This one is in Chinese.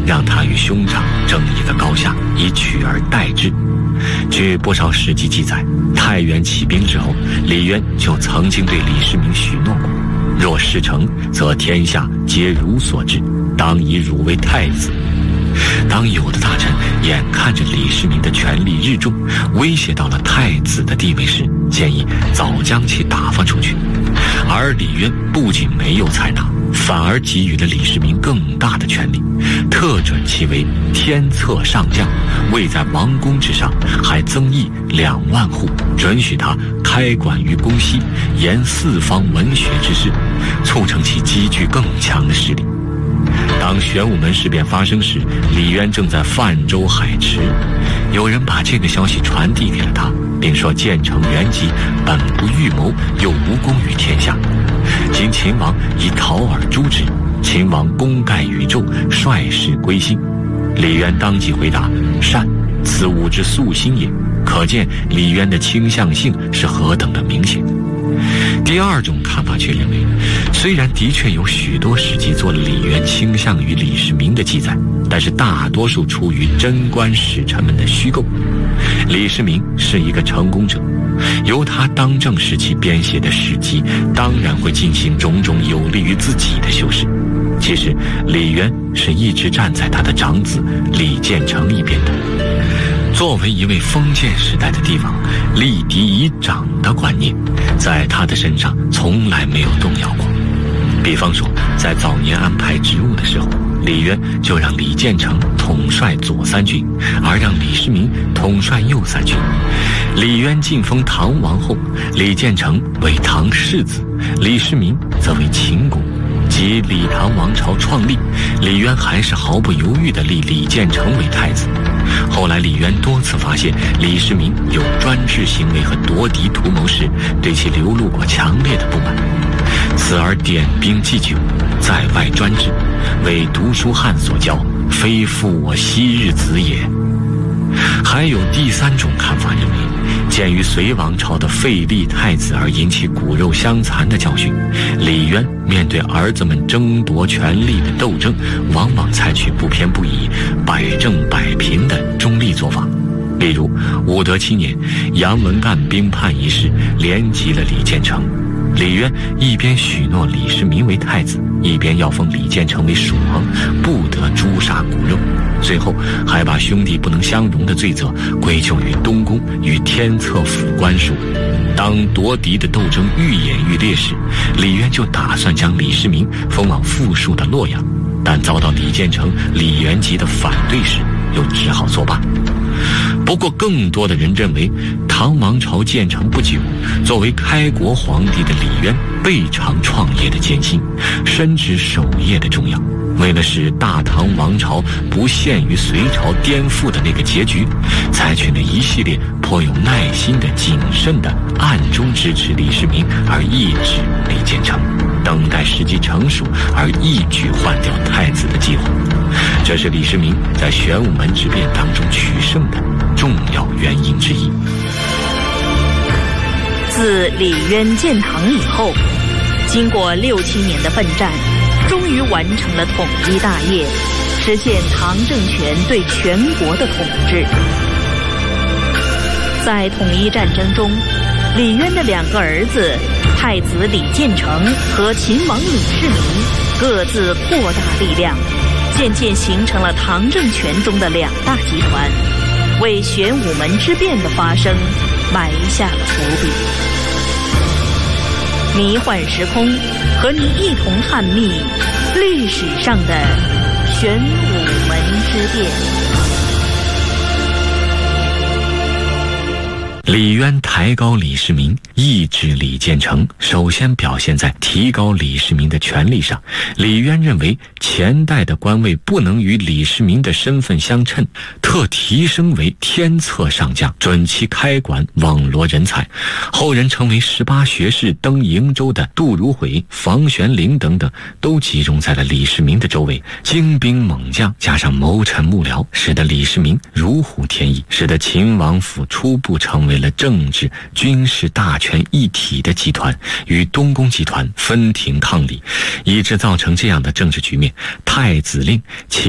让他与兄长争一个高下，以取而代之。据不少史记记载，太原起兵之后，李渊就曾经对李世民许诺过，若事成，则天下皆汝所治，当以汝为太子。当有的大臣眼看着李世民的权力日重，威胁到了太子的地位时，建议早将其打发出去。而李渊不仅没有采纳，反而给予了李世民更大的权力，特准其为天策上将，位在王宫之上，还增邑2万户，准许他开馆于宫西，研四方文学之事，促成其积聚更强的势力。当玄武门事变发生时，李渊正在泛舟海池，有人把这个消息传递给了他，并说建成元吉本不预谋，又无功于天下，今秦王以讨尔诛之，秦王功盖宇宙，率士归心。李渊当即回答：善，此吾之素心也。可见李渊的倾向性是何等的明显。第二种看法却认为，虽然的确有许多史记做了李渊倾向于李世民的记载，但是大多数出于贞观使臣们的虚构。李世民是一个成功者，由他当政时期编写的史记当然会进行种种有利于自己的修饰。其实李渊是一直站在他的长子李建成一边的。作为一位封建时代的帝王，立嫡以长的观念在他的身上从来没有动摇过。比方说，在早年安排职务的时候，李渊就让李建成统帅左三军，而让李世民统帅右三军。李渊晋封唐王后，李建成为唐世子，李世民则为秦公。即李唐王朝创立，李渊还是毫不犹豫地立李建成为太子。后来李渊多次发现李世民有专制行为和夺嫡图谋时，对其流露过强烈的不满，此而点兵祭酒，在外专制，为读书汉所教，非复我昔日子也。还有第三种看法认为，鉴于隋王朝的废立太子而引起骨肉相残的教训，李渊面对儿子们争夺权力的斗争，往往采取不偏不倚、百正百平的中立做法。例如武德7年，杨文干兵叛一事连击了李建成，李渊一边许诺李世民为太子，一边要封李建成为蜀王，不得诛杀骨肉，最后还把兄弟不能相容的罪责归咎于东宫与天策府官署。当夺嫡的斗争愈演愈烈时，李渊就打算将李世民封往富庶的洛阳，但遭到李建成、李元吉的反对时，又只好作罢。不过更多的人认为，唐王朝建成不久，作为开国皇帝的李渊倍尝创业的艰辛，深知守业的重要，为了使大唐王朝不陷于隋朝颠覆的那个结局，采取了一系列颇有耐心的谨慎的暗中支持李世民而抑制李建成，等待时机成熟而一举换掉太子的计划。这是李世民在玄武门之变当中取胜的重要原因之一。 自李渊建唐以后，经过6、7年的奋战，终于完成了统一大业，实现唐政权对全国的统治。在统一战争中，李渊的2个儿子太子李建成和秦王李世民各自扩大力量，渐渐形成了唐政权中的2大集团，为玄武门之变的发生埋下了伏笔。迷幻时空，和你一同探秘历史上的玄武门之变。 李渊抬高李世民，抑制李建成，首先表现在提高李世民的权力上。李渊认为前代的官位不能与李世民的身份相称，特提升为天策上将，准其开馆，网罗人才。后人称为18学士登瀛州的杜如晦、房玄龄等等，都集中在了李世民的周围。精兵猛将加上谋臣幕僚，使得李世民如虎添翼，使得秦王府初步成为了政治军事大权一体的集团，与东宫集团分庭抗礼，以致造成这样的政治局面：太子令